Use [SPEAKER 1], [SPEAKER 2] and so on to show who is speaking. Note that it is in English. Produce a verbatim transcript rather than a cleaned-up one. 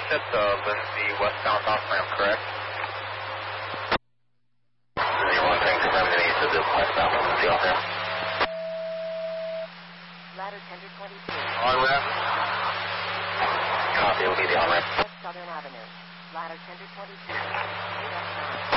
[SPEAKER 1] at the Lindsay westbound off ramp, correct? Lindsay one, thanks for coming in east of the westbound Lindsay off ramp.
[SPEAKER 2] Ladder ten to twenty-two.
[SPEAKER 1] On ramp. Copy, will be the on ramp.
[SPEAKER 2] Southern Avenue. Ladder ten to twenty-two. eight F nine.